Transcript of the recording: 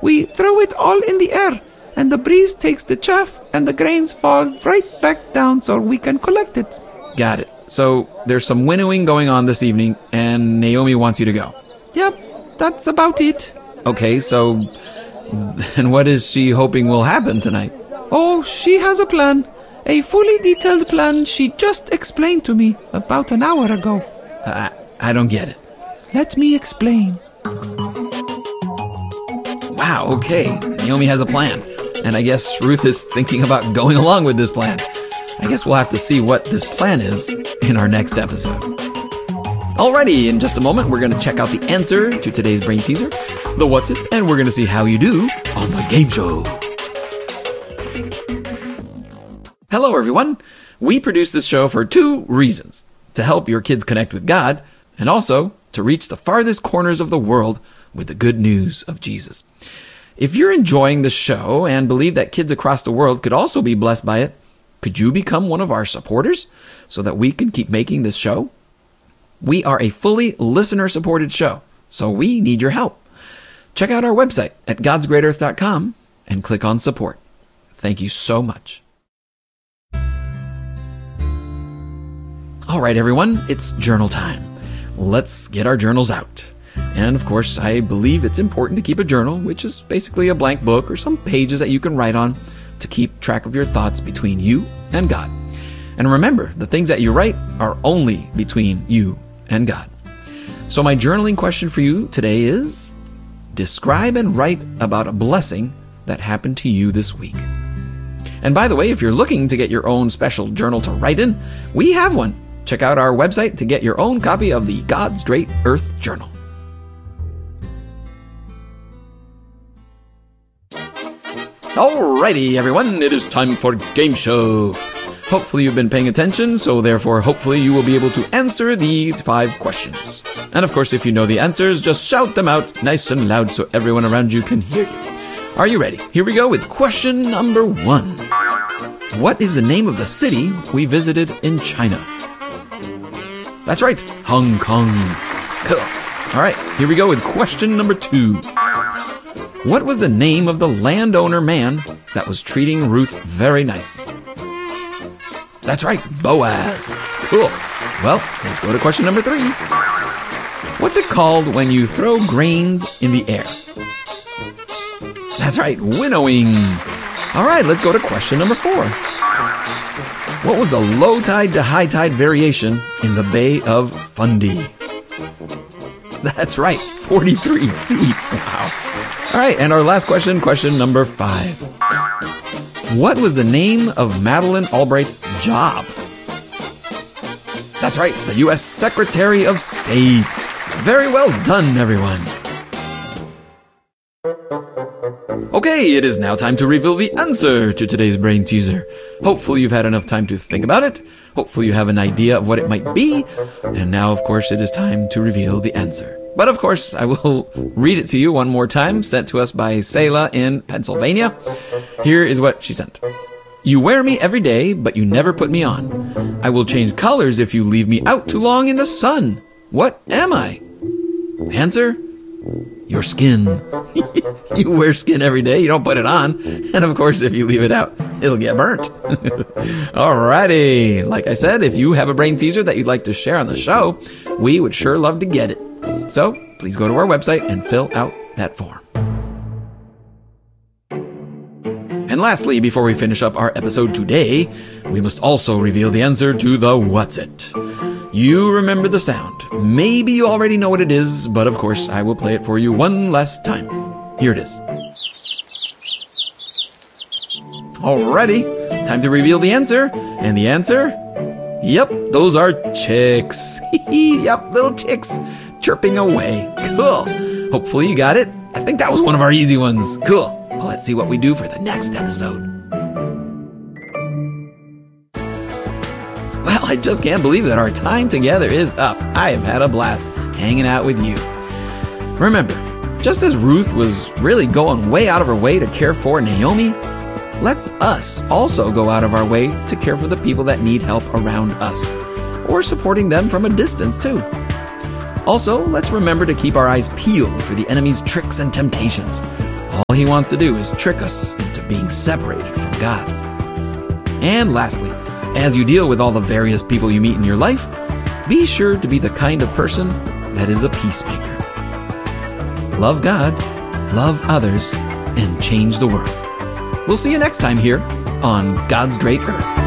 We throw it all in the air, and the breeze takes the chaff, and the grains fall right back down so we can collect it. Got it. So there's some winnowing going on this evening, and Naomi wants you to go. Yep, that's about it. Okay, so then what is she hoping will happen tonight? Oh, she has a plan. A fully detailed plan she just explained to me about an hour ago. I don't get it. Let me explain. Wow, okay. Naomi has a plan. And I guess Ruth is thinking about going along with this plan. I guess we'll have to see what this plan is in our next episode. Alrighty, in just a moment, we're going to check out the answer to today's brain teaser, the What's It, and we're going to see how you do on the game show. Hello, everyone. We produce this show for 2 reasons: to help your kids connect with God, and also to reach the farthest corners of the world with the good news of Jesus. If you're enjoying the show and believe that kids across the world could also be blessed by it, could you become one of our supporters so that we can keep making this show? We are a fully listener-supported show, so we need your help. Check out our website at godsgreatearth.com and click on support. Thank you so much. All right, everyone, it's journal time. Let's get our journals out. And of course, I believe it's important to keep a journal, which is basically a blank book or some pages that you can write on to keep track of your thoughts between you and God. And remember, the things that you write are only between you and God. So my journaling question for you today is, describe and write about a blessing that happened to you this week. And by the way, if you're looking to get your own special journal to write in, we have one. Check out our website to get your own copy of the God's Great Earth Journal. Alrighty, everyone, it is time for Game Show. Hopefully you've been paying attention, so therefore hopefully you will be able to answer these 5 questions. And of course, if you know the answers, just shout them out nice and loud so everyone around you can hear you. Are you ready? Here we go with question number 1. What is the name of the city we visited in China? That's right, Hong Kong. Cool. All right, here we go with question number 2. What was the name of the landowner man that was treating Ruth very nice? That's right, Boaz. Cool. Well, let's go to question number 3. What's it called when you throw grains in the air? That's right, winnowing. All right, let's go to question number 4. What was the low tide to high tide variation in the Bay of Fundy? That's right, 43 feet. Wow. All right, and our last question, question number 5. What was the name of Madeleine Albright's job? That's right, the U.S. Secretary of State. Very well done, everyone. Okay, it is now time to reveal the answer to today's brain teaser. Hopefully you've had enough time to think about it. Hopefully you have an idea of what it might be. And now, of course, it is time to reveal the answer. But of course, I will read it to you one more time, sent to us by Selah in Pennsylvania. Here is what she sent. You wear me every day, but you never put me on. I will change colors if you leave me out too long in the sun. What am I? Answer? Your skin. You wear skin every day, you don't put it on. And of course, if you leave it out, it'll get burnt. Alrighty. Like I said, if you have a brain teaser that you'd like to share on the show, we would sure love to get it. So please go to our website and fill out that form. And lastly, before we finish up our episode today, we must also reveal the answer to the What's It. You remember the sound. Maybe you already know what it is, but of course I will play it for you one last time. Here it is. Alrighty, time to reveal the answer. And the answer? Yep, those are chicks. Yep, little chicks chirping away. Cool. Hopefully you got it. I think that was one of our easy ones. Cool. Well, let's see what we do for the next episode. Well, I just can't believe that our time together is up. I have had a blast hanging out with you. Remember, just as Ruth was really going way out of her way to care for Naomi, let's us also go out of our way to care for the people that need help around us, or supporting them from a distance too. Also, let's remember to keep our eyes peeled for the enemy's tricks and temptations. All he wants to do is trick us into being separated from God. And lastly, as you deal with all the various people you meet in your life, be sure to be the kind of person that is a peacemaker. Love God, love others, and change the world. We'll see you next time here on God's Great Earth.